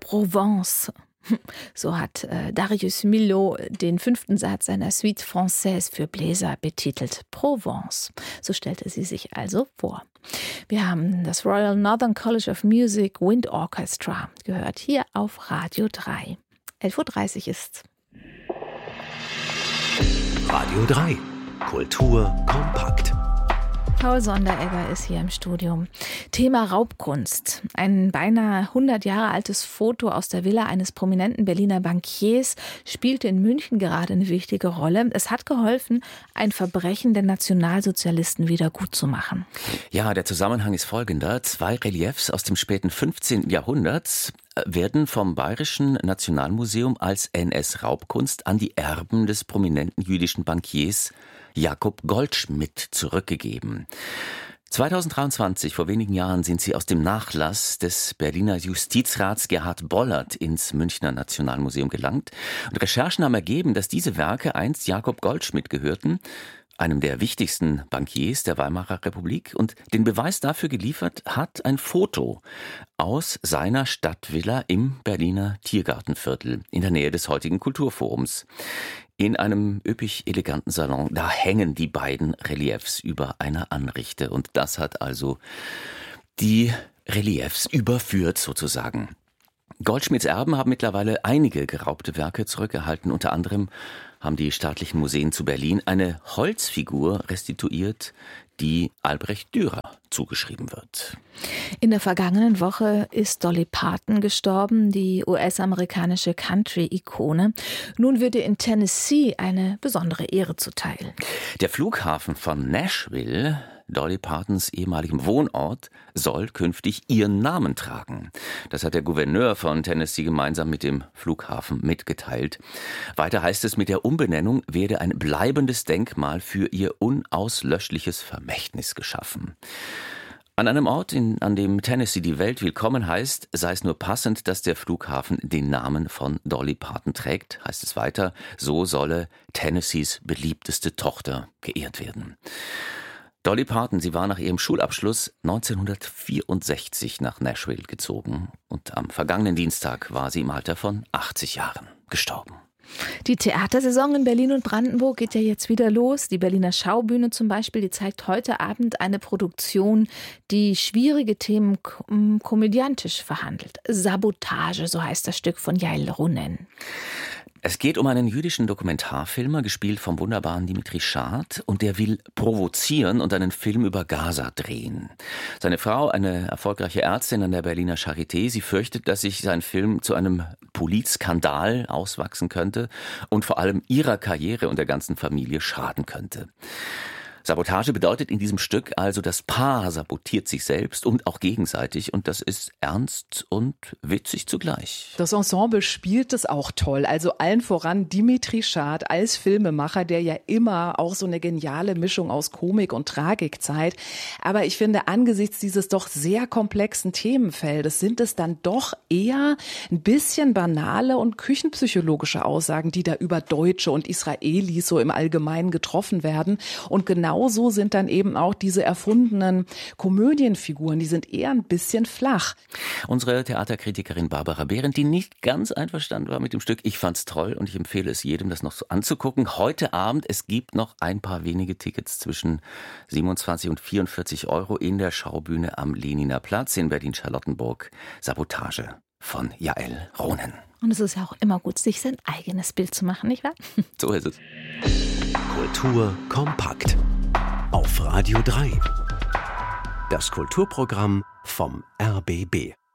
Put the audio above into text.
Provence. So hat Darius Milhaud den 5. Satz seiner Suite Française für Bläser betitelt. Provence. So stellte sie sich also vor. Wir haben das Royal Northern College of Music Wind Orchestra gehört, hier auf Radio 3. 11.30 Uhr ist. Radio 3. Kultur kompakt. Paul Sonderegger ist hier im Studio. Thema Raubkunst. Ein beinahe 100 Jahre altes Foto aus der Villa eines prominenten Berliner Bankiers spielte in München gerade eine wichtige Rolle. Es hat geholfen, ein Verbrechen der Nationalsozialisten wieder gut zu machen. Ja, der Zusammenhang ist folgender. 2 Reliefs aus dem späten 15. Jahrhundert werden vom Bayerischen Nationalmuseum als NS-Raubkunst an die Erben des prominenten jüdischen Bankiers Jakob Goldschmidt zurückgegeben. 2023, vor wenigen Jahren, sind sie aus dem Nachlass des Berliner Justizrats Gerhard Bollert ins Münchner Nationalmuseum gelangt. Und Recherchen haben ergeben, dass diese Werke einst Jakob Goldschmidt gehörten, einem der wichtigsten Bankiers der Weimarer Republik. Und den Beweis dafür geliefert hat ein Foto aus seiner Stadtvilla im Berliner Tiergartenviertel in der Nähe des heutigen Kulturforums. In einem üppig eleganten Salon, da hängen die beiden Reliefs über einer Anrichte. Und das hat also die Reliefs überführt sozusagen. Goldschmidts Erben haben mittlerweile einige geraubte Werke zurückerhalten. Unter anderem haben die staatlichen Museen zu Berlin eine Holzfigur restituiert, die Albrecht Dürer zugeschrieben wird. In der vergangenen Woche ist Dolly Parton gestorben, die US-amerikanische Country-Ikone. Nun wird ihr in Tennessee eine besondere Ehre zuteil. Der Flughafen von Nashville, Dolly Partons ehemaligem Wohnort, soll künftig ihren Namen tragen. Das hat der Gouverneur von Tennessee gemeinsam mit dem Flughafen mitgeteilt. Weiter heißt es, mit der Umbenennung werde ein bleibendes Denkmal für ihr unauslöschliches Vermächtnis geschaffen. An einem Ort, an dem Tennessee die Welt willkommen heißt, sei es nur passend, dass der Flughafen den Namen von Dolly Parton trägt, heißt es weiter, so solle Tennessees beliebteste Tochter geehrt werden. Dolly Parton, sie war nach ihrem Schulabschluss 1964 nach Nashville gezogen und am vergangenen Dienstag war sie im Alter von 80 Jahren gestorben. Die Theatersaison in Berlin und Brandenburg geht ja jetzt wieder los. Die Berliner Schaubühne zum Beispiel, die zeigt heute Abend eine Produktion, die schwierige Themen komödiantisch verhandelt. Sabotage, so heißt das Stück von Yael Ronen. Es geht um einen jüdischen Dokumentarfilmer, gespielt vom wunderbaren Dimitri Schad, und der will provozieren und einen Film über Gaza drehen. Seine Frau, eine erfolgreiche Ärztin an der Berliner Charité, sie fürchtet, dass sich sein Film zu einem Politskandal auswachsen könnte und vor allem ihrer Karriere und der ganzen Familie schaden könnte. Sabotage bedeutet in diesem Stück also, das Paar sabotiert sich selbst und auch gegenseitig, und das ist ernst und witzig zugleich. Das Ensemble spielt es auch toll, also allen voran Dimitri Schad als Filmemacher, der ja immer auch so eine geniale Mischung aus Komik und Tragik zeigt. Aber ich finde, angesichts dieses doch sehr komplexen Themenfeldes sind es dann doch eher ein bisschen banale und küchenpsychologische Aussagen, die da über Deutsche und Israelis so im Allgemeinen getroffen werden. Und genauso sind dann eben auch diese erfundenen Komödienfiguren, die sind eher ein bisschen flach. Unsere Theaterkritikerin Barbara Behrendt, die nicht ganz einverstanden war mit dem Stück. Ich fand's toll und ich empfehle es jedem, das noch so anzugucken. Heute Abend, es gibt noch ein paar wenige Tickets zwischen 27 und 44 Euro in der Schaubühne am Lehniner Platz in Berlin-Charlottenburg. Sabotage von Yael Ronen. Und es ist ja auch immer gut, sich sein eigenes Bild zu machen, nicht wahr? So ist es. Kultur kompakt. Auf Radio 3. Das Kulturprogramm vom RBB.